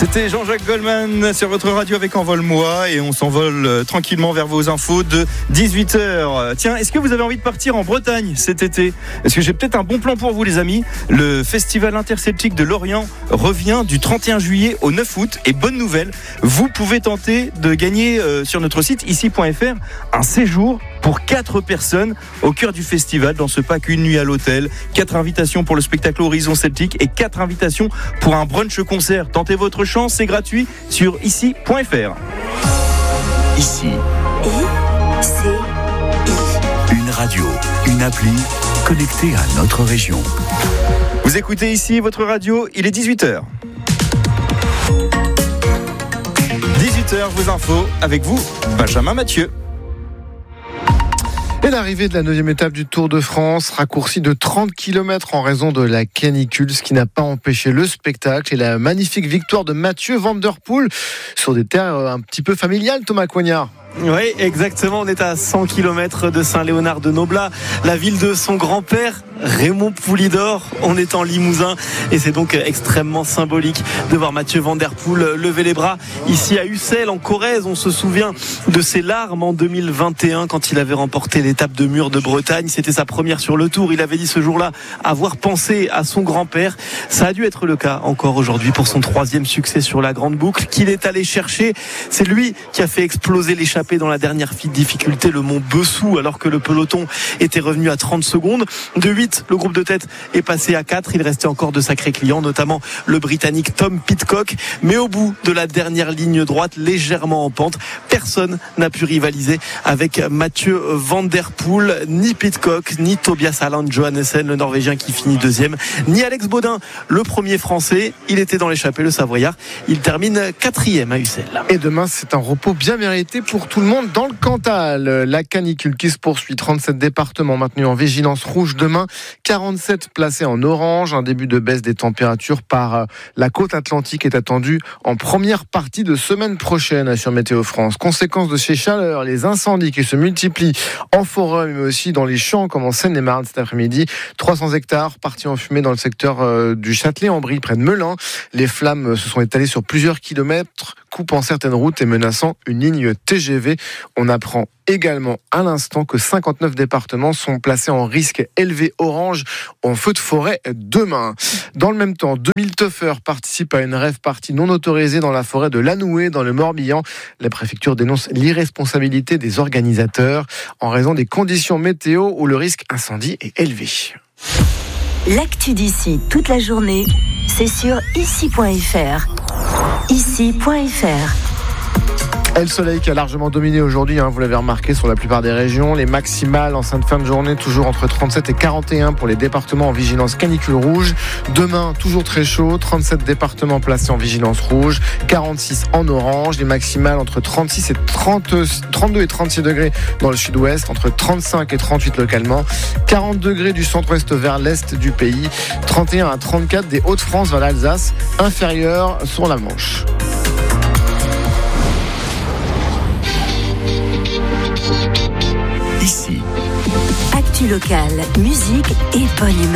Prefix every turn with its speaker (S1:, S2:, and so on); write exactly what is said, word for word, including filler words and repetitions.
S1: C'était Jean-Jacques Goldman sur votre radio avec Envole-moi et on s'envole euh, tranquillement vers vos infos de dix-huit heures. Tiens, est-ce que vous avez envie de partir en Bretagne cet été ? Est-ce que j'ai peut-être un bon plan pour vous les amis ? Le Festival interceltique de Lorient revient du trente et un juillet au neuf août et bonne nouvelle, vous pouvez tenter de gagner euh, sur notre site ici point f r un séjour pour quatre personnes au cœur du festival dans ce pack une nuit à l'hôtel, quatre invitations pour le spectacle Horizon Celtique et quatre invitations pour un brunch concert. Tentez votre chance, c'est gratuit sur ici point f r.
S2: Ici.
S3: I C I.
S2: Une radio, une appli connectée à notre région.
S1: Vous écoutez ici votre radio, il est dix-huit heures. dix-huit heures, vos infos avec vous, Benjamin Mathieu.
S4: Et l'arrivée de la neuvième étape du Tour de France, raccourcie de trente kilomètres en raison de la canicule, ce qui n'a pas empêché le spectacle et la magnifique victoire de Mathieu Van Der Poel sur des terres un petit peu familiales, Thomas Coignard.
S5: Oui, exactement. On est à cent kilomètres de Saint-Léonard-de-Noblat, la ville de son grand-père, Raymond Poulidor. On est en Limousin et c'est donc extrêmement symbolique de voir Mathieu Van Der Poel lever les bras ici à Ussel, en Corrèze. On se souvient de ses larmes en deux mille vingt et un quand il avait remporté l'étape de Mur de Bretagne. C'était sa première sur le Tour. Il avait dit ce jour-là avoir pensé à son grand-père. Ça a dû être le cas encore aujourd'hui pour son troisième succès sur la Grande Boucle qu'il est allé chercher. C'est lui qui a fait exploser l'échappée dans la dernière difficulté, le mont Bessou, alors que le peloton était revenu à trente secondes. De huit, le groupe de tête est passé à quatre. Il restait encore de sacrés clients, notamment le Britannique Tom Pidcock. Mais au bout de la dernière ligne droite, légèrement en pente, personne n'a pu rivaliser avec Mathieu Van Der Poel, ni Pidcock, ni Tobias Allan Johannessen, le Norvégien qui finit deuxième, ni Alex Baudin, le premier Français. Il était dans l'échappée, le Savoyard. Il termine quatrième à Ussel.
S4: Et demain, c'est un repos bien mérité pour tout le monde dans le Cantal. La canicule qui se poursuit, trente-sept départements maintenus en vigilance rouge demain, quarante-sept placés en orange. Un début de baisse des températures par la côte atlantique est attendu en première partie de semaine prochaine sur Météo France. Conséquence de ces chaleurs, les incendies qui se multiplient en forêt mais aussi dans les champs comme en Seine-et-Marne cet après-midi. trois cents hectares partis en fumée dans le secteur du Châtelet-en-Brie près de Melun. Les flammes se sont étalées sur plusieurs kilomètres, coupant certaines routes et menaçant une ligne T G V. On apprend également à l'instant que cinquante-neuf départements sont placés en risque élevé orange en feu de forêt demain. Dans le même temps, deux mille teufeurs participent à une rave party non autorisée dans la forêt de Lanoué dans le Morbihan. La préfecture dénonce l'irresponsabilité des organisateurs en raison des conditions météo où le risque incendie est élevé.
S3: L'actu d'ici toute la journée, c'est sur ici point f r. ici point f r.
S4: Et le soleil qui a largement dominé aujourd'hui, hein, vous l'avez remarqué sur la plupart des régions. Les maximales en fin de journée, toujours entre trente-sept et quarante et un pour les départements en vigilance canicule rouge. Demain, toujours très chaud, trente-sept départements placés en vigilance rouge, quarante-six en orange. Les maximales entre trente-six et trente, trente-deux et trente-six degrés dans le sud-ouest, entre trente-cinq et trente-huit localement. quarante degrés du centre-ouest vers l'est du pays, trente et un à trente-quatre des Hauts-de-France vers l'Alsace, inférieur sur la Manche.
S2: Ici.
S3: Actu locale, musique et bonne humeur.